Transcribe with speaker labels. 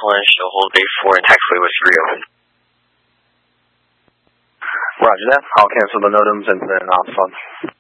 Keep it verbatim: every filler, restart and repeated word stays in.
Speaker 1: one, show hold A four and taxiway was three open.
Speaker 2: Roger that. I'll cancel the NOTAMs and then I'll phone.